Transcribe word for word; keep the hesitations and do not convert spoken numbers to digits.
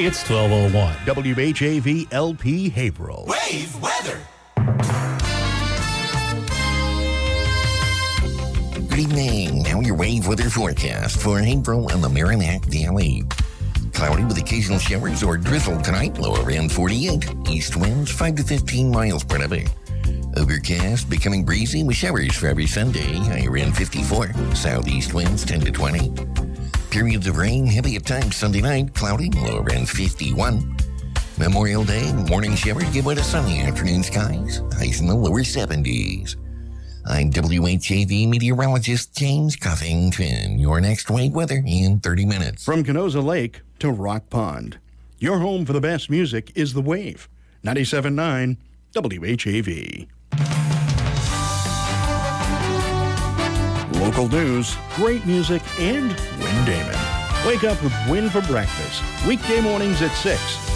It's twelve oh one. W H A V L P Haverhill. Wave weather. Good evening. Now your wave weather forecast for Haverhill and the Merrimack Valley. Cloudy with occasional showers or drizzle tonight, low around forty-eight. East winds five to fifteen miles per hour. Overcast, becoming breezy with showers for every Sunday, high around fifty-four. Southeast winds ten to twenty. Periods of rain, heavy at times Sunday night, cloudy, low around fifty-one. Memorial Day, morning showers give way to sunny afternoon skies, highs in the lower seventies. I'm W H A V meteorologist James Cuffington. Your next wave weather in thirty minutes. From Canosa Lake to Rock Pond, your home for the best music is The Wave. ninety-seven point nine W H A V. Local news, great music, and Win Damon. Wake up with Win for breakfast. Weekday mornings at six